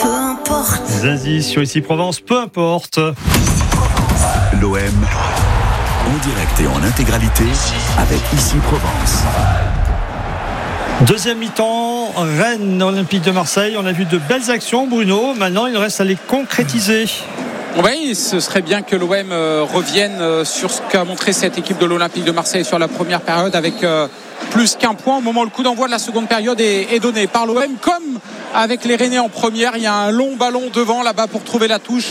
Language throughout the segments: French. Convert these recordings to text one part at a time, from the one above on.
peu importe. Zazie sur Ici Provence, peu importe. L'OM en direct et en intégralité avec Ici Provence. Deuxième mi-temps, Rennes Olympique de Marseille. On a vu de belles actions, Bruno. Maintenant, il reste à les concrétiser. Oui, ce serait bien que l'OM revienne sur ce qu'a montré cette équipe de l'Olympique de Marseille sur la première période avec plus qu'un point au moment où le coup d'envoi de la seconde période est donné par l'OM. Comme avec les Rennais en première, il y a un long ballon devant là-bas pour trouver la touche.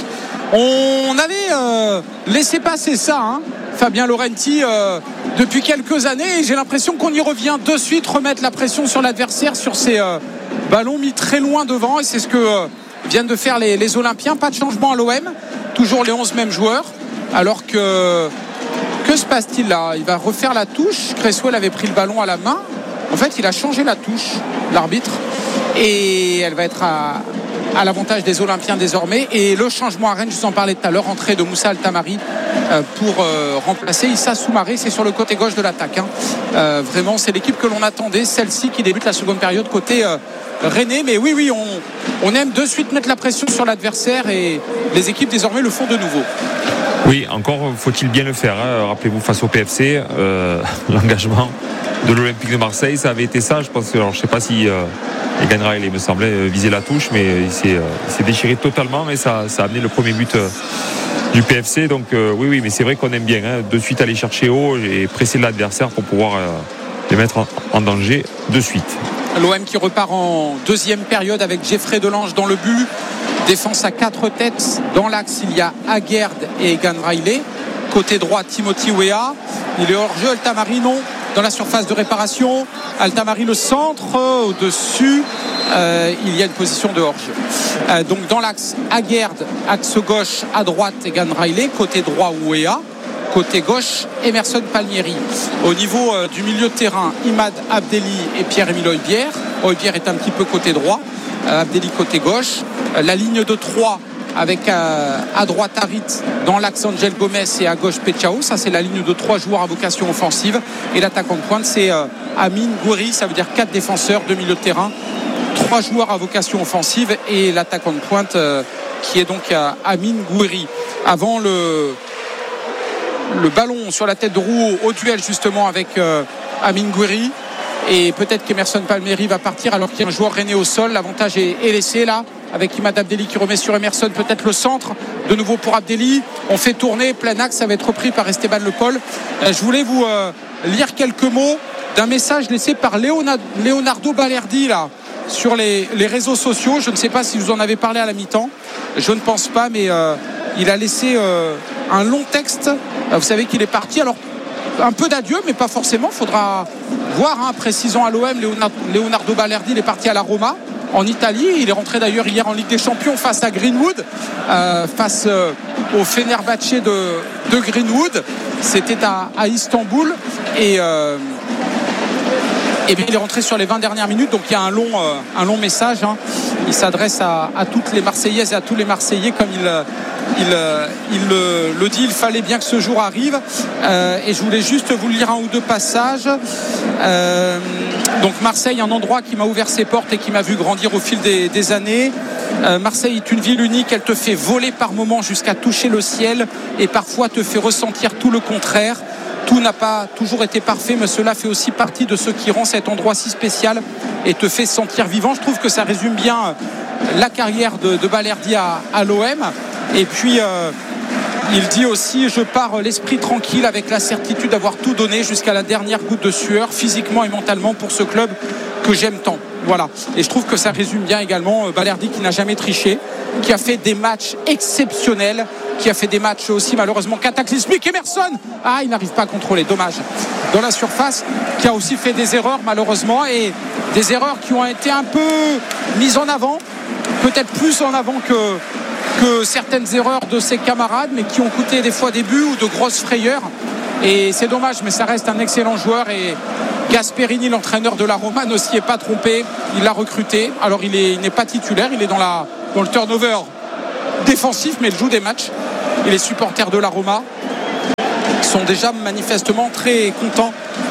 On avait laissé passer ça, Fabien Laurenti, depuis quelques années, et j'ai l'impression qu'on y revient de suite, remettre la pression sur l'adversaire sur ces ballons mis très loin devant, et c'est ce que viennent de faire les Olympiens. Pas de changement à l'OM, toujours les 11 mêmes joueurs, alors que se passe-t-il là? Il va refaire la touche. Cresswell avait pris le ballon à la main, en fait il a changé la touche, l'arbitre, et elle va être à l'avantage des Olympiens désormais. Et le changement à Rennes, je vous en parlais tout à l'heure, entrée de Moussa Altamari pour remplacer Issa Soumaré, c'est sur le côté gauche de l'attaque. Vraiment, c'est l'équipe que l'on attendait, celle-ci qui débute la seconde période côté Rennais. Mais oui, on aime de suite mettre la pression sur l'adversaire, et les équipes désormais le font de nouveau. Oui, encore faut-il bien le faire. Rappelez-vous, face au PFC, l'engagement de l'Olympique de Marseille, ça avait été ça. Je pense que, alors, je sais pas si il gagnera, il me semblait viser la touche, mais il s'est déchiré totalement, et ça a amené le premier but du PFC. Donc oui, mais c'est vrai qu'on aime bien de suite aller chercher haut et presser l'adversaire pour pouvoir les mettre en danger de suite. L'OM qui repart en deuxième période avec Geoffrey Delange dans le but. Défense à 4 têtes. Dans l'axe, il y a Aguerd et Egan Riley. Côté droit, Timothy Weah. Il est hors-jeu. Altamari, non. Dans la surface de réparation, Altamari le centre. Au-dessus, il y a une position de hors-jeu. Donc dans l'axe, Aguerd, axe gauche, à droite, Egan Riley. Côté droit, Weah. Côté gauche, Emerson Palmieri. Au niveau du milieu de terrain, Imad Abdelli et Pierre-Emile Højbjerg. Højbjerg est un petit peu côté droit, Abdelli côté gauche. La ligne de 3 avec à droite Harit, dans l'axe Angel Gomez, et à gauche Pechao. Ça, c'est la ligne de 3 joueurs à vocation offensive. Et l'attaquant de pointe, c'est Amin Gouiri. Ça veut dire 4 défenseurs, 2 milieux de terrain, 3 joueurs à vocation offensive, et l'attaquant de pointe qui est donc Amin Gouiri. Avant le ballon sur la tête de roue au duel justement avec Amin Gouiri, et peut-être qu'Emerson Palmieri va partir alors qu'il y a un joueur rennais au sol. L'avantage est laissé là avec Imad Abdelli qui remet sur Emerson, peut-être le centre de nouveau pour Abdelli. On fait tourner plein axe, ça va être repris par Esteban Le Paul. Je voulais vous lire quelques mots d'un message laissé par Leonardo Balerdi là sur les réseaux sociaux. Je ne sais pas si vous en avez parlé à la mi-temps, je ne pense pas, mais il a laissé un long texte. Vous savez qu'il est parti, alors un peu d'adieu, mais pas forcément, faudra voir, précisons à l'OM. Leonardo Balerdi, il est parti à la Roma en Italie, il est rentré d'ailleurs hier en Ligue des Champions face à Greenwood, face au Fenerbahçe de Greenwood. C'était à Istanbul, et bien il est rentré sur les 20 dernières minutes. Donc il y a un long message, Il s'adresse à toutes les Marseillaises et à tous les Marseillais, comme il le dit. Il fallait bien que ce jour arrive, et je voulais juste vous lire un ou deux passages. Donc Marseille, un endroit qui m'a ouvert ses portes et qui m'a vu grandir au fil des années. Marseille est une ville unique, elle te fait voler par moments jusqu'à toucher le ciel, et parfois te fait ressentir tout le contraire. Tout n'a pas toujours été parfait, mais cela fait aussi partie de ce qui rend cet endroit si spécial et te fait sentir vivant. Je trouve que ça résume bien la carrière de Balerdi à l'OM. Et puis il dit aussi: je pars l'esprit tranquille, avec la certitude d'avoir tout donné jusqu'à la dernière goutte de sueur, physiquement et mentalement, pour ce club que j'aime tant. Voilà. Et je trouve que ça résume bien également Balerdi, qui n'a jamais triché, qui a fait des matchs exceptionnels, qui a fait des matchs aussi malheureusement cataclysmiques. Emerson, il n'arrive pas à contrôler, dommage, dans la surface, qui a aussi fait des erreurs malheureusement, et des erreurs qui ont été un peu mises en avant, peut-être plus en avant que certaines erreurs de ses camarades, mais qui ont coûté des fois des buts ou de grosses frayeurs. Et c'est dommage, mais ça reste un excellent joueur, et Gasperini, l'entraîneur de la Roma, ne s'y est pas trompé. Il l'a recruté. Alors il n'est pas titulaire, il est dans le turnover défensif, mais il joue des matchs. Et les supporters de la Roma sont déjà manifestement très contents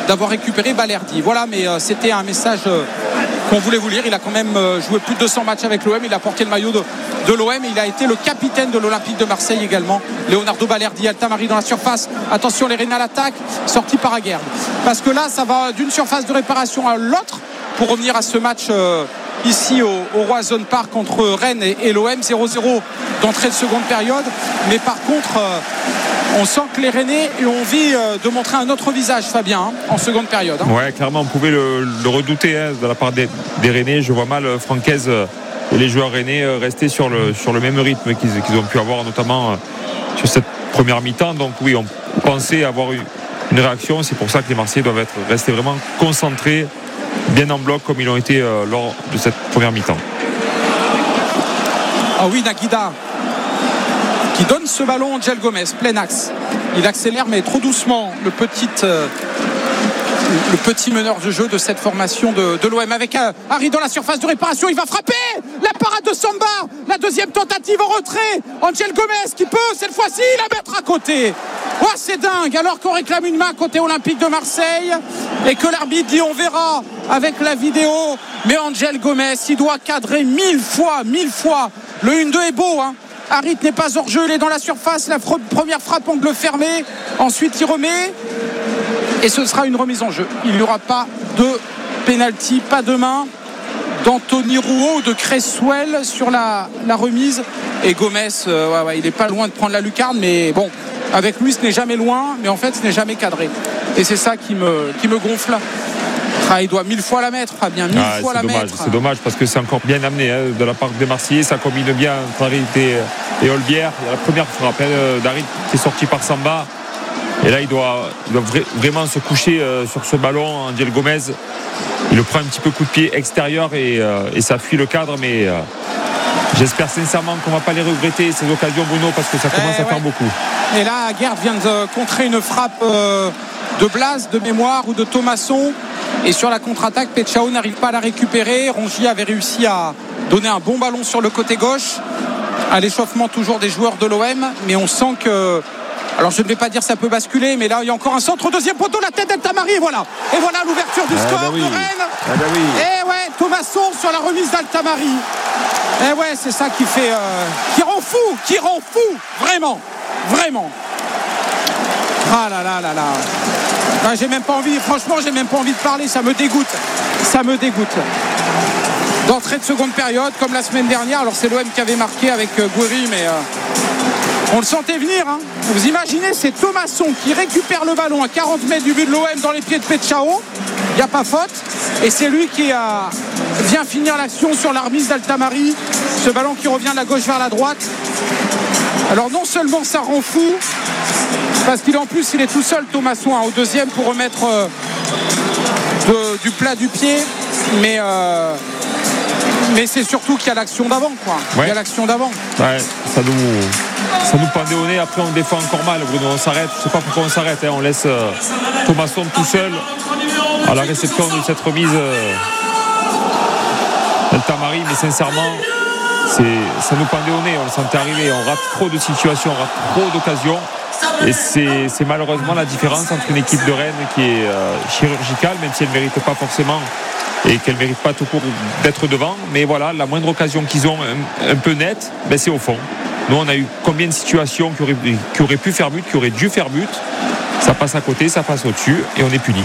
d'avoir récupéré Balerdi. Voilà, mais c'était un message qu'on voulait vous lire. Il a quand même joué plus de 200 matchs avec l'OM. Il a porté le maillot de l'OM et il a été le capitaine de l'Olympique de Marseille également. Leonardo Balerdi, Altamari dans la surface. Attention, les Rennais à l'attaque, sorti par Aguerd. Parce que là, ça va d'une surface de réparation à l'autre pour revenir à ce match ici au Roazhon Park entre Rennes et l'OM. 0-0 d'entrée de seconde période. Mais par contre, on sent que les Rennais ont envie de montrer un autre visage, Fabien, en seconde période. Ouais, clairement, on pouvait le redouter de la part des Rennais. Je vois mal Francaise et les joueurs rennais rester sur le même rythme qu'ils ont pu avoir, notamment sur cette première mi-temps. Donc oui, on pensait avoir une réaction. C'est pour ça que les Marseillais doivent rester vraiment concentrés, bien en bloc, comme ils l'ont été lors de cette première mi-temps. Ah oui, Naguida qui donne ce ballon à Angel Gomez, plein axe. Il accélère mais trop doucement, le petit meneur de jeu de cette formation de l'OM, avec Harry dans la surface de réparation. Il va frapper, la parade de Samba, la deuxième tentative en retrait. Angel Gomez qui peut cette fois-ci la mettre à côté. Oh, c'est dingue, alors qu'on réclame une main côté Olympique de Marseille et que l'arbitre dit on verra avec la vidéo. Mais Angel Gomez, il doit cadrer 1000 fois. Le 1-2 est beau, hein. Harit n'est pas hors jeu, il est dans la surface. La première frappe angle fermé, ensuite il remet et ce sera une remise en jeu. Il n'y aura pas de pénalty, pas de main d'Anthony Rouault ou de Cresswell sur la remise. Et Gomez, il n'est pas loin de prendre la lucarne, mais bon, avec lui ce n'est jamais loin, mais en fait ce n'est jamais cadré. Et c'est ça qui me gonfle. Il doit 1000 fois la mettre, Fabien, 1000 fois la mettre. C'est dommage parce que c'est encore bien amené de la part des Marseillais. Ça combine bien entre Harit et Olbière. Il y a la première frappe d'Harit qui est sortie par Samba. Et là, il doit vraiment se coucher sur ce ballon. Angel Gomez, il le prend un petit peu coup de pied extérieur et ça fuit le cadre. Mais j'espère sincèrement qu'on ne va pas les regretter, ces occasions, Bruno, parce que ça commence à faire beaucoup. Et là, Aguerd vient de contrer une frappe de Blas, de mémoire ou de Thomasson. Et sur la contre-attaque, Petchao n'arrive pas à la récupérer. Rongier avait réussi à donner un bon ballon sur le côté gauche, à l'échauffement toujours des joueurs de l'OM. Mais on sent que, alors je ne vais pas dire ça peut basculer, mais là il y a encore un centre, deuxième poteau, la tête d'Altamari, et voilà l'ouverture du score de Rennes. Et ouais, Thomasson sur la remise d'Altamari. Et ouais, c'est ça qui fait qui rend fou, vraiment. Ah là là. Ben, j'ai même pas envie de parler, ça me dégoûte. D'entrée de seconde période, comme la semaine dernière. Alors c'est l'OM qui avait marqué avec Gouiri, mais on le sentait venir, hein. Vous imaginez, c'est Thomasson qui récupère le ballon à 40 mètres du but de l'OM dans les pieds de Petchao. Il n'y a pas faute. Et c'est lui qui vient finir l'action sur la remise d'Altamari. Ce ballon qui revient de la gauche vers la droite. Alors non seulement ça rend fou, parce qu'il est tout seul, Thomasson, au deuxième pour remettre du plat du pied, mais c'est surtout qu'il y a l'action d'avant, quoi. Ouais. Il y a l'action d'avant. Ouais, ça nous pendait au nez. Après on défend encore mal, Bruno. On s'arrête, je sais pas pourquoi on s'arrête, hein. On laisse Thomasson tout seul à la réception de cette remise d'Altamari, mais sincèrement ça nous pendait au nez, on le sentait arriver. On rate trop de situations, on rate trop d'occasions. Et c'est malheureusement la différence entre une équipe de Rennes qui est chirurgicale, même si elle ne mérite pas forcément et qu'elle ne mérite pas tout court d'être devant. Mais voilà, la moindre occasion qu'ils ont un peu nette, c'est au fond. Nous, on a eu combien de situations qui auraient pu faire but, qui auraient dû faire but. Ça passe à côté, ça passe au-dessus et on est puni.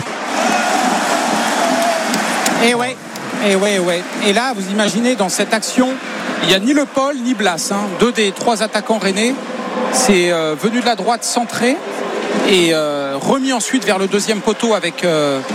Et ouais. Et là, vous imaginez, dans cette action, il n'y a ni Le Paul ni Blas, hein. Deux des trois attaquants rennais. C'est venu de la droite, centré et remis ensuite vers le deuxième poteau avec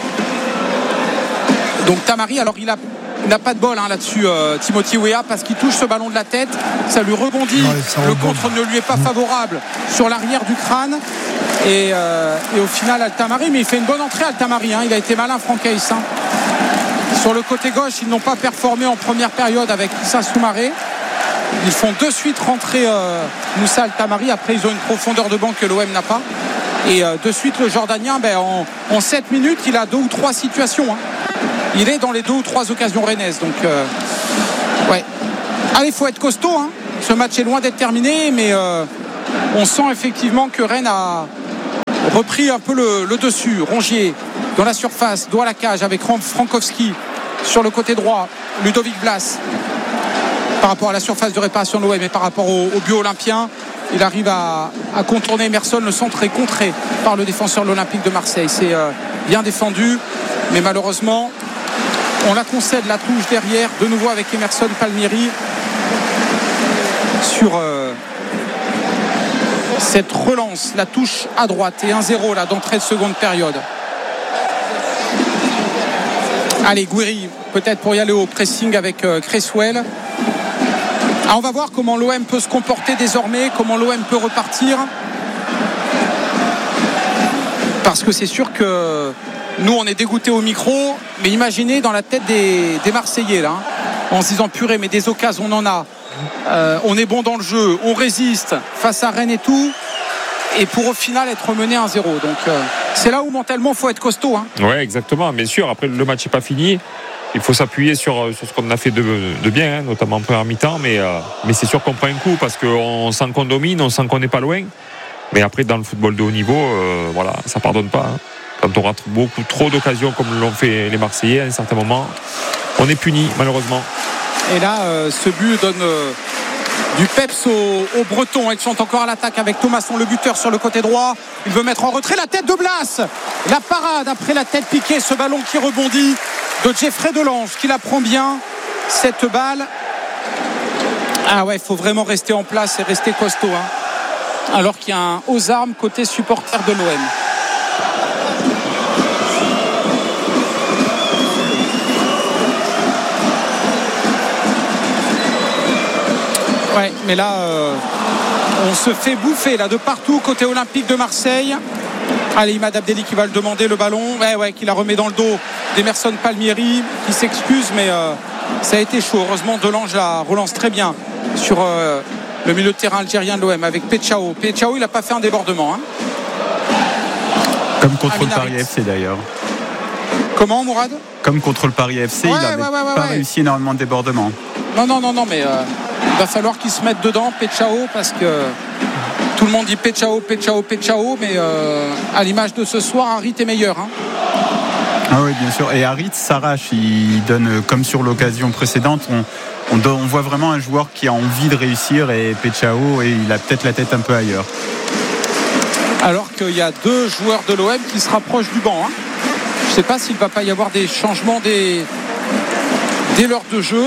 donc Tamari. Alors il n'a pas de bol, hein, là-dessus, Timothy Weah, parce qu'il touche ce ballon de la tête, ça lui rebondit. Le contre ne lui est pas favorable sur l'arrière du crâne et au final Altamari, mais il fait une bonne entrée, Altamari, hein. Il a été malin, Francaise, hein. Sur le côté gauche, ils n'ont pas performé en première période avec Issa Soumaré. Ils font de suite rentrer Moussa Altamari. Après, ils ont une profondeur de banc que l'OM n'a pas. Et de suite, le Jordanien, en 7 minutes, il a 2 ou 3 situations, hein. Il est dans les 2 ou 3 occasions rennaises. Donc, ouais. Allez, il faut être costaud, hein. Ce match est loin d'être terminé, mais on sent effectivement que Rennes repris un peu le dessus. Rongier dans la surface, dos à la cage avec Frankowski sur le côté droit. Ludovic Blas par rapport à la surface de réparation de l'OM et par rapport au but olympien. Il arrive à contourner Emerson. Le centre est contré par le défenseur de l'Olympique de Marseille. C'est bien défendu, mais malheureusement on la concède la touche derrière, de nouveau avec Emerson Palmieri sur cette relance, la touche à droite, et 1-0 là d'entrée de seconde période. Allez, Gouiri peut-être pour y aller au pressing avec Cresswell. On va voir comment l'OM peut se comporter désormais, comment l'OM peut repartir, parce que c'est sûr que nous on est dégoûtés au micro, mais imaginez dans la tête des Marseillais là, en se disant purée, mais des occasions on en a, on est bon dans le jeu, on résiste face à Rennes et tout, et pour au final être mené 1-0. Donc c'est là où mentalement il faut être costaud, hein. Ouais, exactement, bien sûr. Après le match n'est pas fini, il faut s'appuyer sur ce qu'on a fait de bien, hein, notamment en première mi-temps, mais c'est sûr qu'on prend un coup parce qu'on sent qu'on domine, on sent qu'on n'est pas loin, mais après dans le football de haut niveau, voilà, ça pardonne pas, hein. Quand on rate beaucoup trop d'occasions comme l'ont fait les Marseillais à un certain moment, on est puni malheureusement. Et là ce but donne du peps aux Bretons. Ils sont encore à l'attaque avec Thomasson, le buteur, sur le côté droit. Il veut mettre en retrait la tête de Blas. La parade après la tête piquée, ce ballon qui rebondit de Geoffrey Delange, qui la prend bien, cette balle. Ah ouais, il faut vraiment rester en place et rester costaud, hein. Alors qu'il y a un aux armes côté supporter de l'OM. Ouais, mais là on se fait bouffer là de partout côté Olympique de Marseille. Allez, Imad Abdelli qui va le demander, le ballon, qui la remet dans le dos d'Emerson Palmieri, qui s'excuse, mais ça a été chaud. Heureusement Delange la relance très bien sur le milieu de terrain algérien de l'OM avec Péchao. Péchao, il n'a pas fait un débordement, hein. Comme contre le Paris FC d'ailleurs. Comment, Mourad? Comme contre le Paris FC, il n'a pas réussi énormément de débordements. Non, mais il va falloir qu'il se mette dedans, Péchao, parce que tout le monde dit Péchao, mais à l'image de ce soir, Harit est meilleur, hein. Ah oui, bien sûr. Et Harit s'arrache, il donne, comme sur l'occasion précédente, on voit vraiment un joueur qui a envie de réussir, et Péchao, et il a peut-être la tête un peu ailleurs. Alors qu'il y a deux joueurs de l'OM qui se rapprochent du banc, hein. Je ne sais pas s'il ne va pas y avoir des changements dès l'heure de jeu.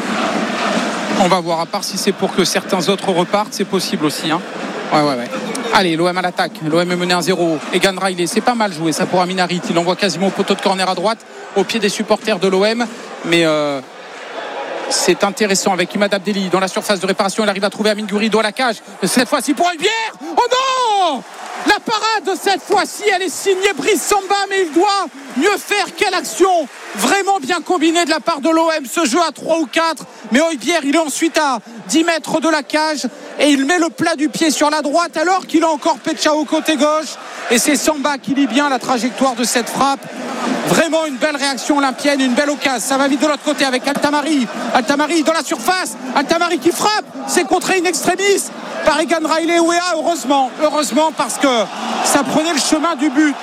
On va voir, à part si c'est pour que certains autres repartent, c'est possible aussi, hein. Ouais. Allez, l'OM à l'attaque. L'OM est mené 1-0. Egan Riley, c'est pas mal joué ça pour Amin Harit. Il envoie quasiment au poteau de corner à droite, au pied des supporters de l'OM. Mais c'est intéressant avec Imad Abdelli dans la surface de réparation. Il arrive à trouver Amin Gouiri dans la cage. Cette fois-ci pour Olbière. Oh non! La parade cette fois-ci, elle est signée Brice Samba, mais il doit mieux faire. Quelle action vraiment bien combinée de la part de l'OM, ce jeu à 3 ou 4. Mais Højbjerg, il est ensuite à 10 mètres de la cage et il met le plat du pied sur la droite alors qu'il a encore Péchao côté gauche. Et c'est Samba qui lit bien la trajectoire de cette frappe. Vraiment une belle réaction olympienne, une belle occasion. Ça va vite de l'autre côté avec Altamari dans la surface. Altamari qui frappe, c'est contré in extremis par Egan Riley. Heureusement parce que ça prenait le chemin du but.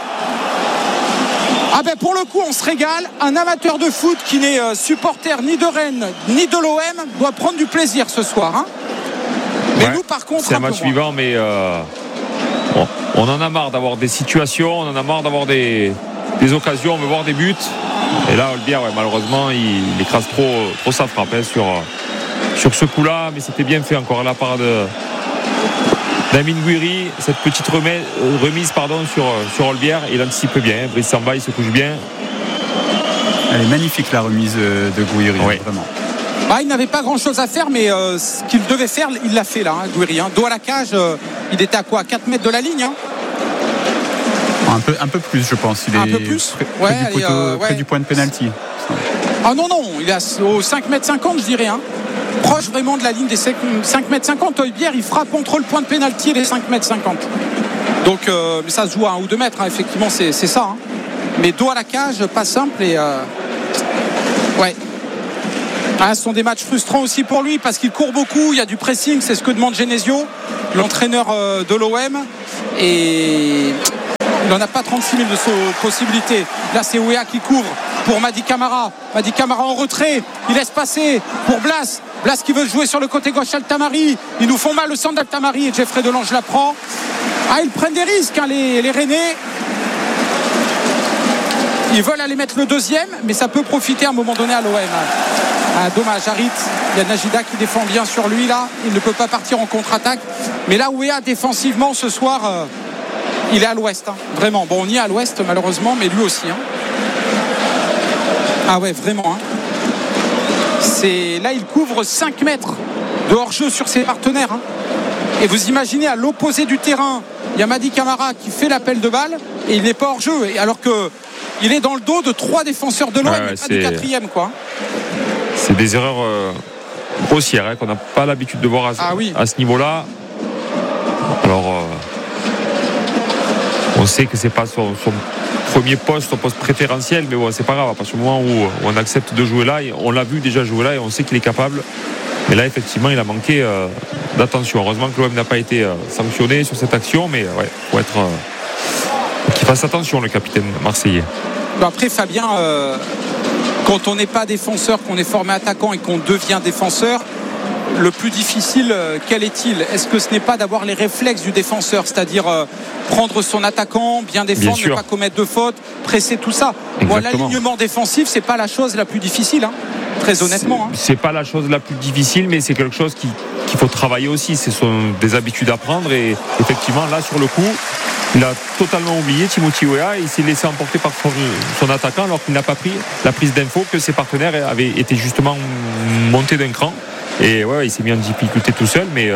Pour le coup on se régale. Un amateur de foot qui n'est supporter ni de Rennes ni de l'OM doit prendre du plaisir ce soir, hein. Mais nous par contre c'est un match vivant, mais on en a marre d'avoir des situations, on en a marre d'avoir des occasions, on veut voir des buts. Et là Højbjerg, malheureusement il écrase trop sa frappe, hein, sur ce coup là. Mais c'était bien fait encore à la part d'Amin Gouiri, cette petite remise sur Højbjerg. Il anticipe bien, Brice Samba, il se couche bien. Elle est magnifique la remise de Gouiri, vraiment. Il n'avait pas grand chose à faire, mais ce qu'il devait faire il l'a fait là, hein, Gouiri, hein. Dos à la cage, il était à quoi, 4 mètres de la ligne, hein. Un peu plus, je pense. Il un est peu plus près du point de pénalty. Ah non, il est au 5 mètres 50, je dirais, hein. Proche vraiment de la ligne des 5 mètres 50. Højbjerg, il frappe entre le point de pénalty et les 5 mètres 50. Donc mais ça se joue à 1 ou 2 mètres, hein, effectivement, c'est ça, hein. Mais dos à la cage, pas simple. Et ce sont des matchs frustrants aussi pour lui parce qu'il court beaucoup, il y a du pressing, c'est ce que demande Genesio, l'entraîneur de l'OM. Et Il n'en a pas 36 000 de possibilités. Là, c'est Ouéa qui couvre pour Madi Camara. Madi Camara en retrait. Il laisse passer pour Blas. Blas qui veut jouer sur le côté gauche. Altamari. Ils nous font mal le centre d'Altamari et Geoffrey Delange la prend. Ah, ils prennent des risques, hein, les Rennais. Ils veulent aller mettre le deuxième, mais ça peut profiter à un moment donné à l'OM. Ah, dommage, Harit. Il y a Najida qui défend bien sur lui là. Il ne peut pas partir en contre-attaque. Mais là, Ouéa défensivement ce soir, il est à l'ouest. Hein. Vraiment. Bon, on y est à l'ouest malheureusement, mais lui aussi. Hein. Ah ouais, vraiment. Hein. Là, il couvre 5 mètres de hors-jeu sur ses partenaires. Hein. Et vous imaginez à l'opposé du terrain, il y a Madi Camara qui fait l'appel de balle et il n'est pas hors-jeu. Alors qu'il est dans le dos de 3 défenseurs de l'OM, pas du 4e, quoi. C'est des erreurs grossières qu'on n'a pas l'habitude de voir à ce niveau-là. Alors, on sait que c'est pas son premier poste, son poste préférentiel, mais bon, c'est pas grave. À partir du moment où on accepte de jouer là, on l'a vu déjà jouer là et on sait qu'il est capable. Mais là, effectivement, il a manqué d'attention. Heureusement que l'OM n'a pas été sanctionné sur cette action, mais ouais, faut qu'il fasse attention, le capitaine marseillais. Après, Fabien, quand on n'est pas défenseur, qu'on est formé attaquant et qu'on devient défenseur, le plus difficile, quel est-il ? Est-ce que ce n'est pas d'avoir les réflexes du défenseur, c'est-à-dire prendre son attaquant, bien défendre, ne pas commettre de fautes, presser tout ça. Bon, l'alignement défensif, c'est pas la chose la plus difficile, hein, très honnêtement. C'est pas la chose la plus difficile, mais c'est quelque chose qu'il faut travailler aussi. Ce sont des habitudes à prendre et effectivement, là, sur le coup, il a totalement oublié Timothy Weah. Il s'est laissé emporter par son attaquant alors qu'il n'a pas pris la prise d'info que ses partenaires avaient été justement montés d'un cran. Et ouais, il s'est mis en difficulté tout seul, mais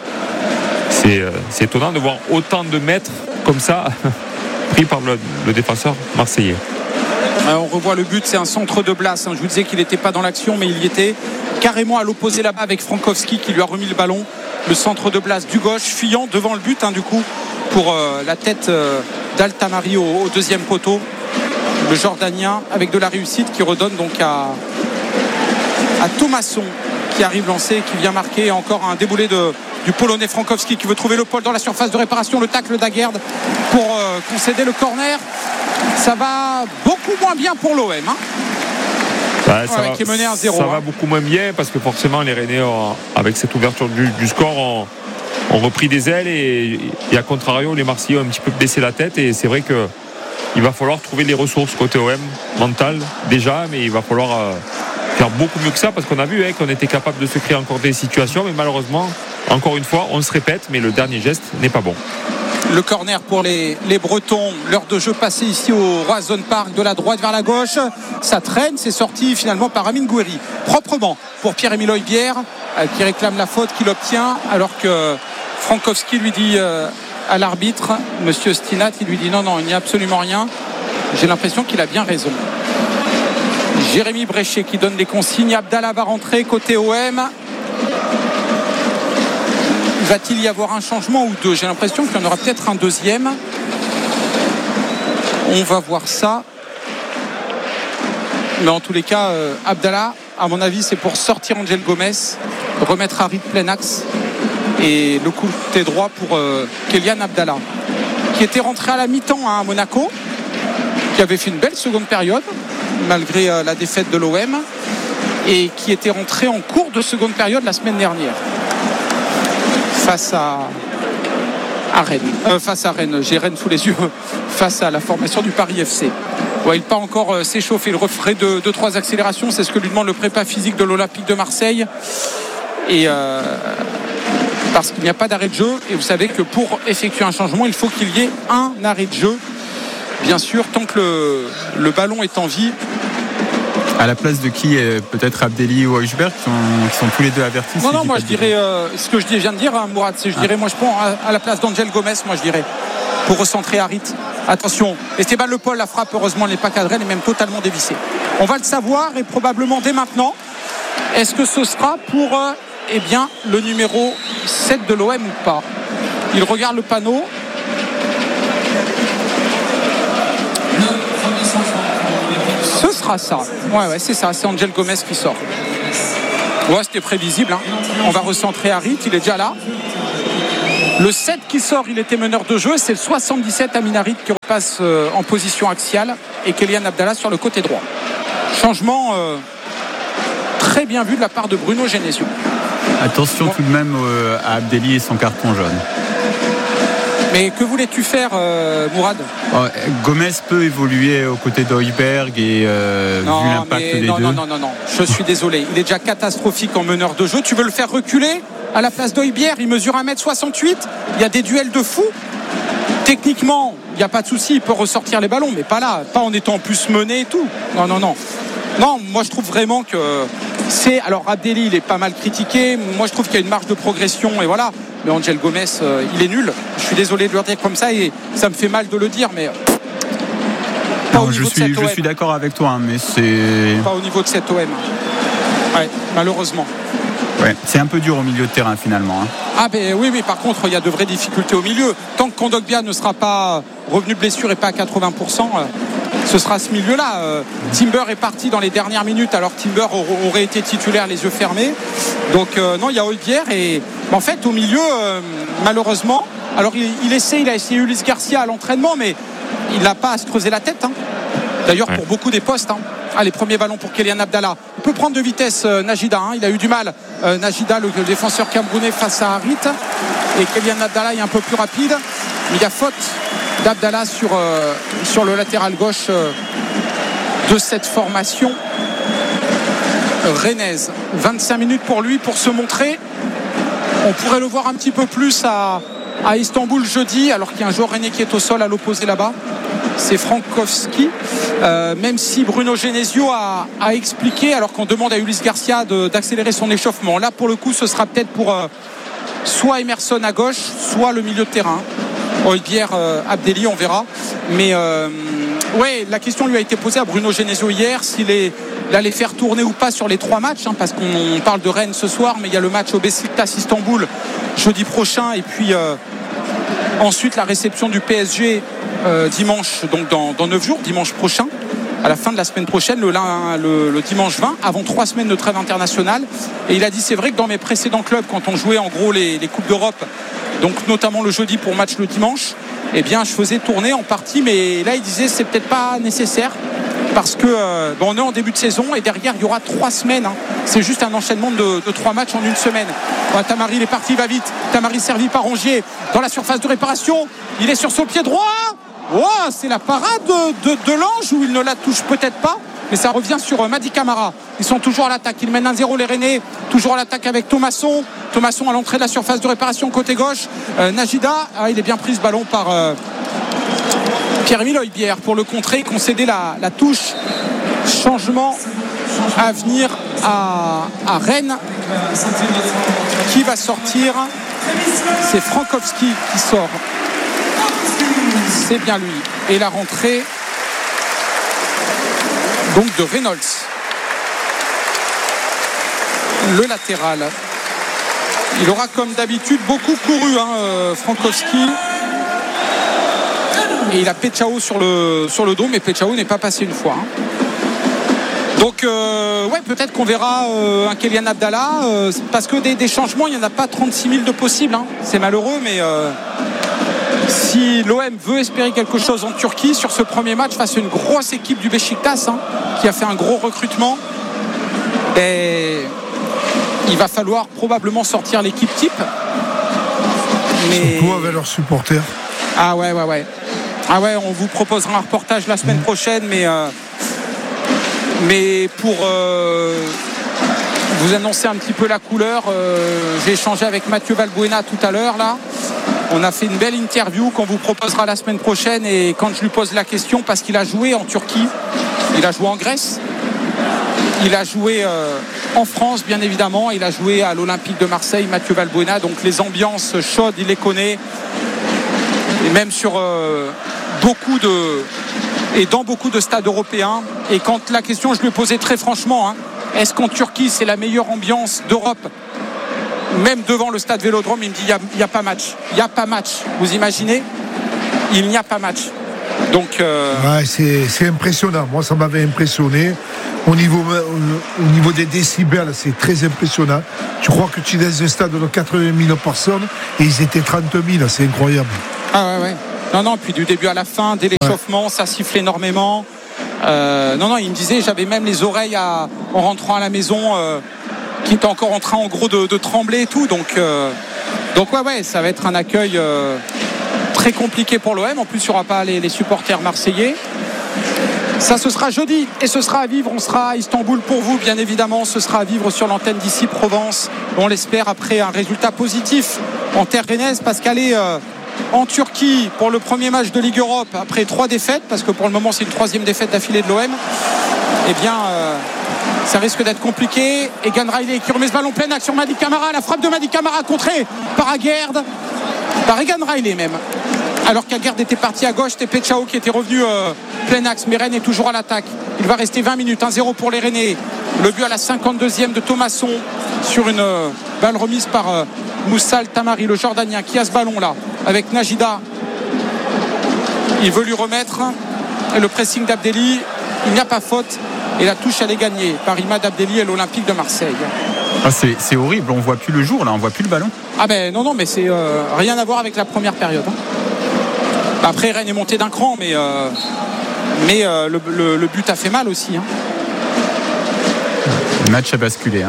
c'est étonnant de voir autant de mètres comme ça pris par le défenseur marseillais. On revoit le but, c'est un centre de Blas. Je vous disais qu'il n'était pas dans l'action, mais il y était carrément à l'opposé là-bas avec Frankowski qui lui a remis le ballon. Le centre de Blas du gauche, fuyant devant le but, du coup, pour la tête d'Altamari au deuxième poteau. Le Jordanien avec de la réussite qui redonne donc à Thomasson qui arrive lancé, qui vient marquer. Encore un déboulé du Polonais Frankowski qui veut trouver le pôle dans la surface de réparation. Le tacle d'Aguerd pour concéder le corner. Ça va beaucoup moins bien pour l'OM. Qui est mené à 0. Ça va beaucoup moins bien parce que forcément les Rennais, avec cette ouverture du score, ont repris des ailes et à contrario, les Marseillais ont un petit peu baissé la tête. Et c'est vrai qu'il va falloir trouver les ressources côté OM, mental déjà, mais il va falloir faire beaucoup mieux que ça parce qu'on a vu qu'on était capable de se créer encore des situations, mais malheureusement, encore une fois, on se répète, mais le dernier geste n'est pas bon. Le corner pour les Bretons. L'heure de jeu passée ici au Roazhon Park, de la droite vers la gauche. Ça traîne, c'est sorti finalement par Amine Gouiri. Proprement pour Pierre-Emile Højbjerg qui réclame la faute, qu'il obtient, alors que Frankowski lui dit à l'arbitre, monsieur Stinat, il lui dit non, il n'y a absolument rien. J'ai l'impression qu'il a bien raison. Jérémy Bréchet qui donne les consignes. Abdallah va rentrer côté OM. Va-t-il y avoir un changement ou deux ? J'ai l'impression qu'il y en aura peut-être un deuxième. On va voir ça. Mais en tous les cas, Abdallah, à mon avis, c'est pour sortir Angel Gomez, remettre Harit plein axe et le côté droit pour Kélian Abdallah, qui était rentré à la mi-temps à Monaco, qui avait fait une belle seconde période malgré la défaite de l'OM et qui était rentré en cours de seconde période la semaine dernière face à Rennes, j'ai Rennes sous les yeux, face à la formation du Paris FC. Ouais, il part encore s'échauffer, il referait 2-3 accélérations, c'est ce que lui demande le prépa physique de l'Olympique de Marseille. Et parce qu'il n'y a pas d'arrêt de jeu, et vous savez que pour effectuer un changement, il faut qu'il y ait un arrêt de jeu, bien sûr, tant que le ballon est en vie. À la place de qui, peut-être Abdelli ou Højbjerg qui sont tous les deux avertis. Non, moi je dirais ce que je viens de dire, Mourad, c'est moi je prends à la place d'Angel Gomez, moi je dirais, pour recentrer Harit. Attention, Esteban Le Paul, la frappe, heureusement, n'est pas cadrée, elle est même totalement dévissée. On va le savoir et probablement dès maintenant. Est-ce que ce sera pour le numéro 7 de l'OM ou pas ? Il regarde le panneau. Ce sera ça. Ouais, c'est ça. C'est Angel Gomez qui sort. Ouais, c'était prévisible. On va recentrer Harit. Il est déjà là. Le 7 qui sort, il était meneur de jeu. C'est le 77 Amin Harit qui repasse en position axiale et Kélian Abdallah sur le côté droit. Changement très bien vu de la part de Bruno Genesio. Attention tout de même à Abdelli et son carton jaune. Mais que voulais-tu faire, Mourad ? Gomez peut évoluer aux côtés d'Højbjerg et vu l'impact des deux. Non, je suis désolé. Il est déjà catastrophique en meneur de jeu. Tu veux le faire reculer à la place d'Højbjerg ? Il mesure 1m68. Il y a des duels de fou. Techniquement, il n'y a pas de souci. Il peut ressortir les ballons, mais pas là. Pas en étant plus mené et tout. Non, moi je trouve vraiment que c'est... Alors Abdelli, il est pas mal critiqué. Moi je trouve qu'il y a une marge de progression et voilà. Mais Angel Gomez, il est nul. Je suis désolé de le dire comme ça et ça me fait mal de le dire, mais je suis d'accord avec toi, mais c'est pas au niveau de cette OM. Ouais, malheureusement. Ouais, c'est un peu dur au milieu de terrain finalement. Ah ben oui, par contre, il y a de vraies difficultés au milieu. Tant que Kondogbia ne sera pas revenu de blessure et pas à 80%, ce sera ce milieu-là. Timber est parti dans les dernières minutes, alors Timber aurait été titulaire les yeux fermés. Donc non, il y a Højbjerg et en fait au milieu, malheureusement, alors il a essayé Ulysse Garcia à l'entraînement, mais il n'a pas à se creuser la tête. D'ailleurs pour beaucoup des postes. Les premiers ballons pour Kélian Abdallah. Il peut prendre de vitesse Najida. Il a eu du mal. Najida, le défenseur camerounais face à Harit. Et Kélian Abdallah est un peu plus rapide. Mais il y a faute d'Abdallah sur le latéral gauche de cette formation rennaise. 25 minutes pour lui pour se montrer. On pourrait le voir un petit peu plus à Istanbul jeudi, alors qu'il y a un joueur rennais qui est au sol à l'opposé là-bas. C'est Frankowski, même si Bruno Genesio a expliqué, alors qu'on demande à Ulysse Garcia d'accélérer son échauffement. Là pour le coup ce sera peut-être pour soit Emerson à gauche, soit le milieu de terrain. Højbjerg, Abdelli, on verra. Mais la question lui a été posée à Bruno Genesio hier, s'il allait faire tourner ou pas sur les 3 matchs, parce qu'on parle de Rennes ce soir, mais il y a le match au Beşiktaş Istanbul jeudi prochain, et puis ensuite la réception du PSG dimanche, donc dans 9 jours, dimanche prochain, à la fin de la semaine prochaine, le dimanche 20, avant 3 semaines de trêve internationale. Et il a dit, c'est vrai que dans mes précédents clubs, quand on jouait en gros les Coupes d'Europe, donc notamment le jeudi pour match le dimanche, je faisais tourner en partie, mais là il disait c'est peut-être pas nécessaire parce que on est en début de saison et derrière il y aura 3 semaines. C'est juste un enchaînement de 3 matchs en une semaine. Tamari, il est parti, il va vite. Tamari servi par Rongier dans la surface de réparation. Il est sur son pied droit. C'est la parade de Lange où il ne la touche peut-être pas, mais ça revient sur Mady Camara. Ils sont toujours à l'attaque, ils mènent 1-0 les Rennais, toujours à l'attaque avec Thomasson à l'entrée de la surface de réparation côté gauche. Najida, il est bien pris ce ballon par Pierre-Emile Højbjerg pour le contrer, concéder la touche. Changement à venir à Rennes. Qui va sortir? C'est Frankowski qui sort. C'est bien lui. Et la rentrée donc de Reynolds, le latéral. Il aura comme d'habitude beaucoup couru, Frankowski. Et il a Pechao sur le dos, mais Pechao n'est pas passé une fois. Donc peut-être qu'on verra un Kélian Abdallah, parce que des changements, il n'y en a pas 36 000 de possibles. C'est malheureux, mais si l'OM veut espérer quelque chose en Turquie sur ce premier match face à une grosse équipe du Beşiktaş, qui a fait un gros recrutement, il va falloir probablement sortir l'équipe type. Mais... surtout avec leurs supporters. On vous proposera un reportage la semaine prochaine, mais pour vous annoncer un petit peu la couleur, j'ai échangé avec Mathieu Valbuena tout à l'heure là. On a fait une belle interview qu'on vous proposera la semaine prochaine, et quand je lui pose la question, parce qu'il a joué en Turquie, il a joué en Grèce, il a joué en France bien évidemment, il a joué à l'Olympique de Marseille, Mathieu Valbuena, donc les ambiances chaudes il les connaît, et même sur dans beaucoup de stades européens. Et quand la question je lui ai posée très franchement, est-ce qu'en Turquie c'est la meilleure ambiance d'Europe, même devant le stade Vélodrome, il me dit il n'y a pas match. Il n'y a pas match. Vous imaginez? Il n'y a pas match. Donc ouais, c'est impressionnant. Moi, ça m'avait impressionné. Au niveau des décibels, c'est très impressionnant. Tu crois que tu es dans un stade de 80 000 personnes et ils étaient 30 000, c'est incroyable. Ah ouais. Non, puis du début à la fin, dès l'échauffement, ça siffle énormément. Non, il me disait, j'avais même les oreilles en rentrant à la maison qui étaient encore en train en gros de trembler et tout. Donc ouais, ça va être un accueil très compliqué pour l'OM. En plus, il n'y aura pas les supporters marseillais. Ça, ce sera jeudi et ce sera à vivre. On sera à Istanbul pour vous, bien évidemment. Ce sera à vivre sur l'antenne d'Ici Provence. On l'espère après un résultat positif en terre rennaise, parce qu'aller en Turquie pour le premier match de Ligue Europe après 3 défaites, parce que pour le moment c'est une 3e défaite d'affilée de l'OM, eh bien ça risque d'être compliqué. Et Egan Riley qui remet ce ballon plein axe sur Mady Camara. La frappe de Mady Camara contrée par Aguerd, par Egan Riley même, alors qu'Aguerd était parti à gauche. C'était Pechao qui était revenu plein axe, mais Rennes est toujours à l'attaque. Il va rester 20 minutes, 1-0 pour les Rennais. Le but à la 52e de Thomasson sur une balle remise par Moussal Tamari, le Jordanien, qui a ce ballon là avec Najida. Il veut lui remettre, et le pressing d'Abdelli, il n'y a pas faute, et la touche elle est gagnée par Imad Abdelli et l'Olympique de Marseille. Ah, c'est horrible, on voit plus le jour là, on voit plus le ballon. Ah ben non, mais c'est rien à voir avec la première période. Après, Rennes est monté d'un cran, mais le but a fait mal aussi. Le match a basculé.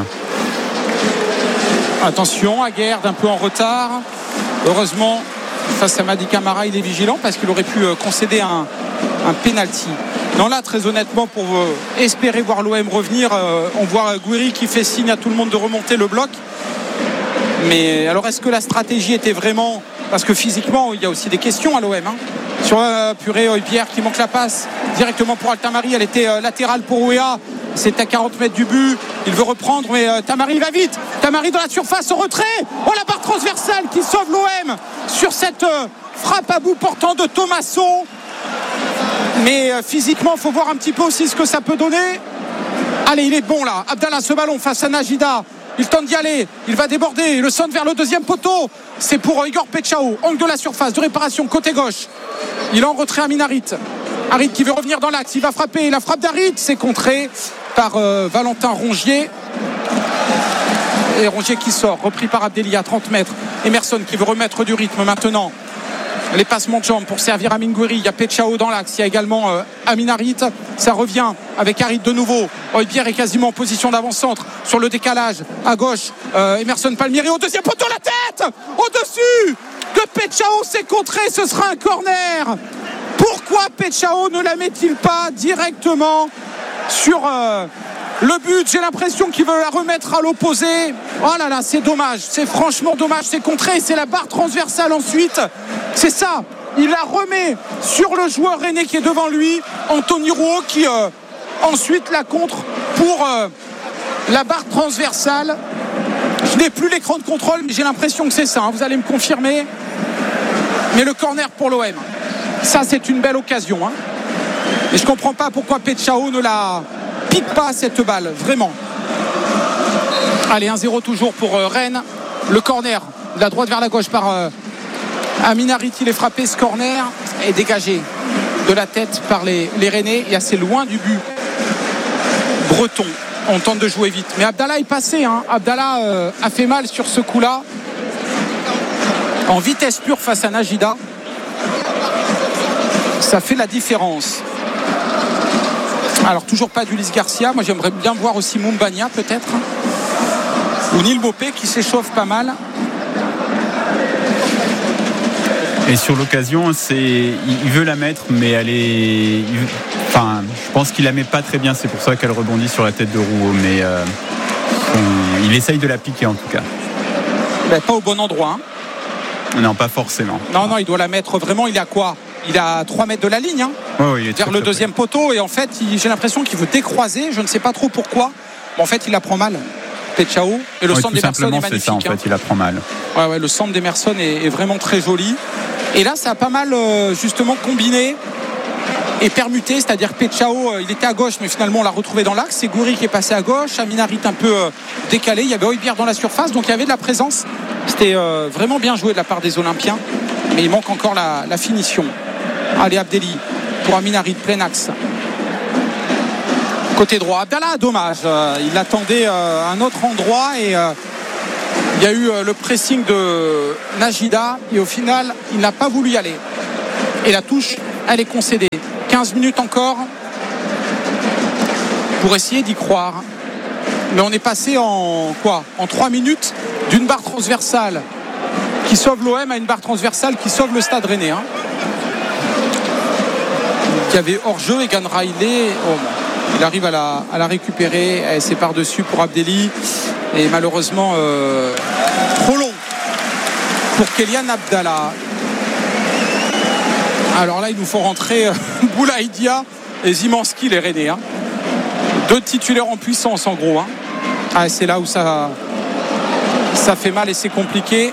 Attention, Aguerd un peu en retard. Heureusement, face à Mady Camara, il est vigilant, parce qu'il aurait pu concéder un pénalty. Non, là, très honnêtement, pour espérer voir l'OM revenir, on voit Gouiri qui fait signe à tout le monde de remonter le bloc. Mais alors, est-ce que la stratégie était vraiment... Parce que physiquement, il y a aussi des questions à l'OM. Sur Purée, Højbjerg qui manque la passe directement pour Altamari. Elle était latérale pour Ouéa. C'est à 40 mètres du but. Il veut reprendre, mais Tamari va vite. Tamari dans la surface, au retrait. Oh, la barre transversale qui sauve l'OM sur cette frappe à bout portant de Thomasson. Mais physiquement, il faut voir un petit peu aussi ce que ça peut donner. Allez, il est bon là. Abdallah, ce ballon face à Najida. Il tente d'y aller, il va déborder, il le sonne vers le deuxième poteau. C'est pour Igor Pechao, angle de la surface de réparation côté gauche. Il est en retrait à Harit. Harit qui veut revenir dans l'axe, il va frapper. La frappe d'Harit, c'est contré par Valentin Rongier. Et Rongier qui sort, repris par Abdelli à 30 mètres. Emerson qui veut remettre du rythme maintenant. Les passements de jambes pour servir Amine Gouiri. Il y a Pechao dans l'axe, il y a également Amin Harit. Ça revient avec Harit de nouveau. Højbjerg est quasiment en position d'avant-centre sur le décalage à gauche. Emerson Palmieri au deuxième poteau, la tête au-dessus de Pechao, c'est contré, ce sera un corner. Pourquoi Pechao ne la met-il pas directement sur le but? J'ai l'impression qu'il veut la remettre à l'opposé. Oh là là, c'est dommage, c'est franchement dommage, c'est contré, c'est la barre transversale ensuite. C'est ça, il la remet sur le joueur rennais qui est devant lui, Anthony Rouault, qui ensuite la contre pour la barre transversale. Je n'ai plus l'écran de contrôle, mais j'ai l'impression que c'est ça, vous allez me confirmer. Mais le corner pour l'OM, ça c'est une belle occasion. Et je ne comprends pas pourquoi Pechao ne la pique pas cette balle, vraiment. Allez, 1-0 toujours pour Rennes. Le corner de la droite vers la gauche par Amin Harit. Il est frappé, ce corner est dégagé de la tête par les Rennais et assez loin du but breton. On tente de jouer vite, mais Abdallah est passé. Abdallah a fait mal sur ce coup-là, en vitesse pure face à Najida. Ça fait la différence. Alors toujours pas d'Ulysse Garcia. Moi j'aimerais bien voir aussi Moumbagna peut-être, ou Neil Mopé qui s'échauffe pas mal. Et sur l'occasion, il veut la mettre, mais elle est... je pense qu'il la met pas très bien. C'est pour ça qu'elle rebondit sur la tête de Rouault. Mais il essaye de la piquer en tout cas. Pas au bon endroit. Non, pas forcément. Non, il doit la mettre vraiment. Il est à quoi? Il est à 3 mètres de la ligne. Oui, il est vers le deuxième poteau. Et en fait, j'ai l'impression qu'il veut décroiser. Je ne sais pas trop pourquoi. Mais en fait, il la prend mal. Pechao. Et le centre d'Emerson est magnifique. C'est ça, en fait, il la prend mal. Ouais, le centre d'Emerson est vraiment très joli. Et là, ça a pas mal justement combiné et permuté. C'est-à-dire que Pechao, il était à gauche, mais finalement, on l'a retrouvé dans l'axe. C'est Gouiri qui est passé à gauche. Amin Harit un peu décalé. Il y avait Højbjerg dans la surface. Donc, il y avait de la présence. C'était vraiment bien joué de la part des Olympiens. Mais il manque encore la finition. Allez, Abdelli. pour Amin Harit, plein axe. Côté droit, Abdallah, dommage. Il attendait un autre endroit et il y a eu le pressing de Najida et au final, il n'a pas voulu y aller. Et la touche, elle est concédée. 15 minutes encore pour essayer d'y croire. Mais on est passé en 3 minutes d'une barre transversale qui sauve l'OM à une barre transversale qui sauve le Stade Rennais. Il y avait hors-jeu et Egan Riley. Il arrive à la récupérer. C'est par-dessus pour Abdelli. Et malheureusement, trop long pour Kélian Abdallah. Alors là, il nous faut rentrer Boulaïdia et Zimanski, les Rennais. 2 titulaires en puissance, en gros. C'est là où ça fait mal et c'est compliqué.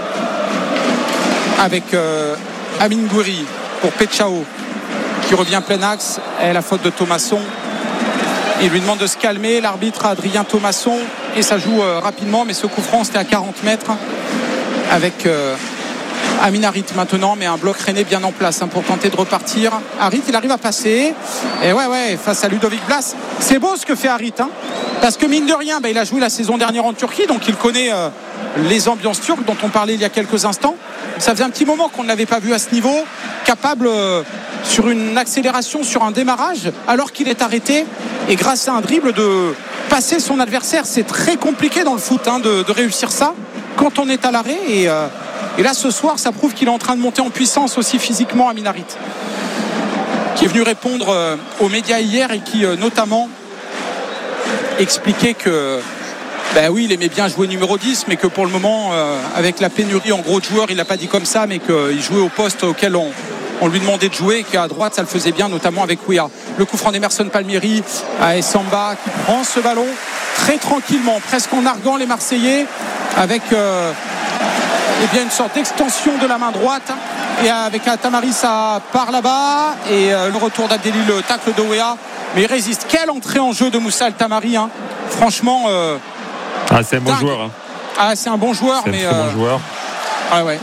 Avec Amin Gouiri pour Pechao qui revient plein axe. Et la faute de Thomasson. Il lui demande de se calmer. L'arbitre Adrien Thomasson. Et ça joue rapidement. Mais ce coup franc, c'était à 40 mètres. Avec Amin Harit maintenant. Mais un bloc Rennais bien en place pour tenter de repartir. Harit, il arrive à passer. Et ouais, face à Ludovic Blas. C'est beau ce que fait Harit. Parce que mine de rien, il a joué la saison dernière en Turquie. Donc il connaît les ambiances turques dont on parlait il y a quelques instants. Ça faisait un petit moment qu'on ne l'avait pas vu à ce niveau. Capable sur une accélération, sur un démarrage, alors qu'il est arrêté. Et grâce à un dribble de passer son adversaire. C'est très compliqué dans le foot de réussir ça quand on est à l'arrêt. Et là ce soir, ça prouve qu'il est en train de monter en puissance aussi physiquement, Amin Harit, qui est venu répondre aux médias hier et qui notamment expliquait que oui, il aimait bien jouer numéro 10, mais que pour le moment, avec la pénurie en gros de joueurs, il l'a pas dit comme ça, mais qu'il jouait au poste auquel on lui demandait de jouer, et qu'à droite ça le faisait bien, notamment avec Ouya. Le coup franc d'Emerson Palmieri à Samba qui prend ce ballon très tranquillement, presque en narguant les Marseillais, avec une sorte d'extension de la main droite, et avec Tamari, ça part là-bas, et le retour d'Abdelli, le tacle de Ouya, mais il résiste. Quelle entrée en jeu de Moussa El Tamari, franchement. C'est un bon joueur. C'est un bon joueur, c'est un bon joueur. Ouais.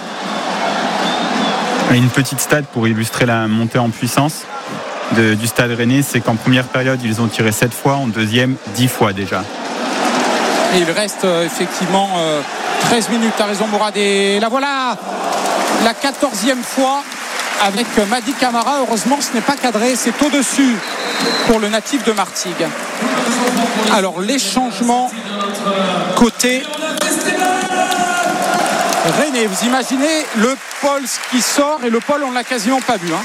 Une petite stat pour illustrer la montée en puissance du Stade Rennais, c'est qu'en première période, ils ont tiré 7 fois, en deuxième, 10 fois déjà. Et il reste effectivement 13 minutes, t'as raison Mourad. Et là voilà, la 14e fois avec Madi Camara. Heureusement, ce n'est pas cadré, c'est au-dessus pour le natif de Martigues. Alors les changements côté Rennais, vous imaginez le Paul qui sort, et le Paul on ne l'a quasiment pas vu.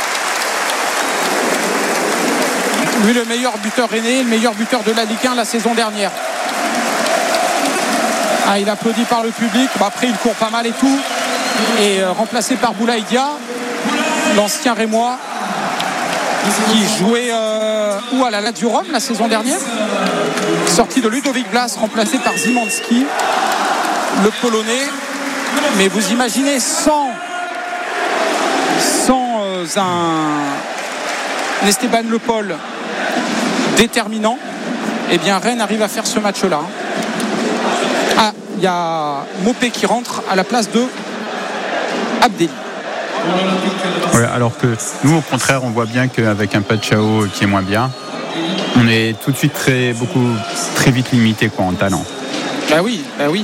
Lui, le meilleur buteur Rennais, le meilleur buteur de la Ligue 1 la saison dernière. Il applaudit par le public. Après il court pas mal et tout, et remplacé par Boulaïdia, l'ancien Rémois, qui jouait à la Lazio Rome la saison dernière, sorti de Ludovic Blas, remplacé par Zimanski, le Polonais. Mais vous imaginez, sans un Esteban Le Paul déterminant, Rennes arrive à faire ce match-là. Il y a Mopé qui rentre à la place de Abdelli. Ouais, alors que nous, au contraire, on voit bien qu'avec un Pachao qui est moins bien, on est tout de suite très vite limité en talent. Oui.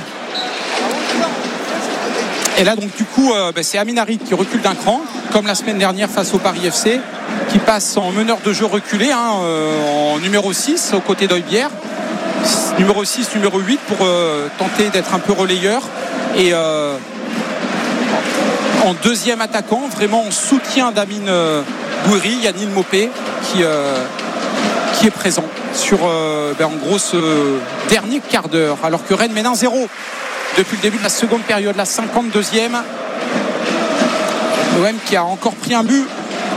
Et là, donc, du coup, c'est Amin Harit qui recule d'un cran, comme la semaine dernière face au Paris FC, qui passe en meneur de jeu reculé, en numéro 6, aux côtés d'Heubière. Numéro 6, numéro 8, pour tenter d'être un peu relayeur. Et en deuxième attaquant, vraiment en soutien d'Amin Gouiri, Yannick Mopé, qui est présent sur en gros ce dernier quart d'heure, alors que Rennes mène 1-0 depuis le début de la seconde période, la 52e. L'OM qui a encore pris un but.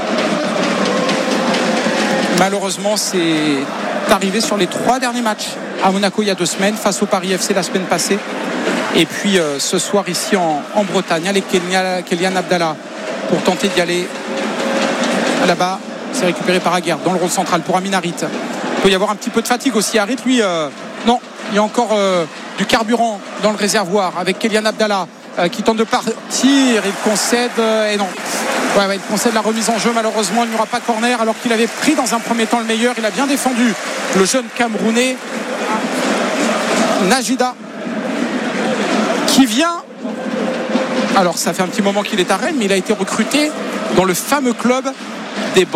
Malheureusement, c'est arrivé sur les 3 derniers matchs à Monaco il y a 2 semaines, face au Paris FC la semaine passée, et puis ce soir ici en Bretagne. Allez, Kélian Abdallah pour tenter d'y aller là-bas. C'est récupéré par Aguerd dans le rôle central pour Amin Harit. Il peut y avoir un petit peu de fatigue aussi. Harit, lui, non, il y a encore du carburant dans le réservoir avec Kélian Abdallah qui tente de partir. Il concède et non. Ouais, il concède la remise en jeu. Malheureusement, il n'y aura pas de corner alors qu'il avait pris dans un premier temps le meilleur. Il a bien défendu le jeune Camerounais Najida qui vient. Alors, ça fait un petit moment qu'il est à Rennes, mais il a été recruté dans le fameux club des